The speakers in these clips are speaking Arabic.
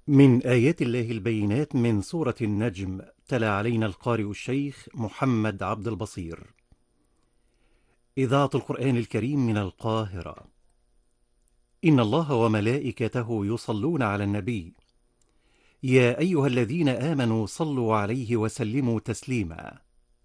من آيات الله البينات من سورة النجم. تلا علينا القارئ الشيخ محمد عبد البصير. إذاعة القرآن الكريم من القاهرة. إن الله وملائكته يصلون على النبي، يا أيها الذين آمنوا صلوا عليه وسلموا تسليما.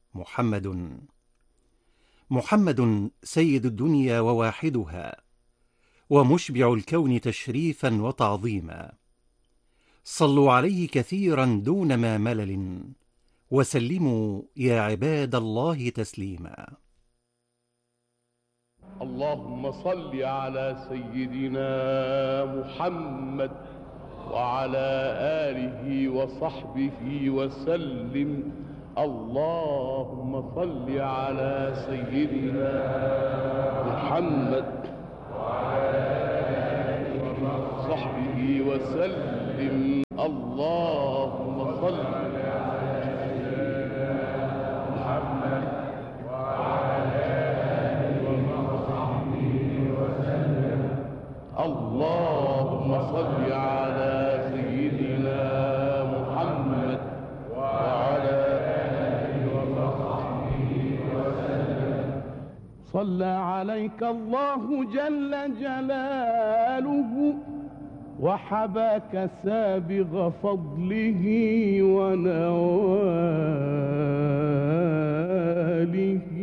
محمد سيد الدنيا وواحدها، ومشبع الكون تشريفا وتعظيما. صلوا عليه كثيرا دون ما ملل، وسلموا يا عباد الله تسليما. اللهم صل على سيدنا محمد وعلى آله وصحبه وسلم. اللهم صل على سيدنا محمد وصحبه وسلم. اللهم صل اللهم صل على سيدنا محمد وعلى آله وصحبه وسلم. صلى عليك الله جل جلاله، وحباك سابغ فضله ونواله.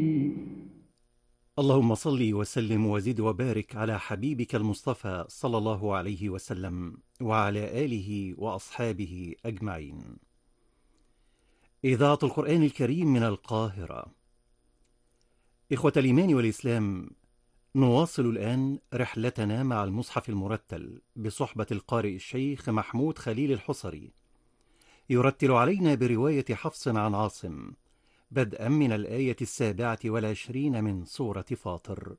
اللهم صل وسلم وزد وبارك على حبيبك المصطفى صلى الله عليه وسلم وعلى آله وأصحابه أجمعين. إذاعة القرآن الكريم من القاهرة. إخوة الإيمان والإسلام، نواصل الآن رحلتنا مع المصحف المرتل بصحبة القارئ الشيخ محمود خليل الحصري، يرتل علينا برواية حفص عن عاصم، بدءا من الآية 27 من سورة فاطر.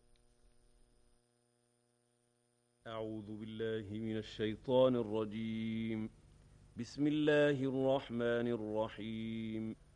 أعوذ بالله من الشيطان الرجيم. بسم الله الرحمن الرحيم.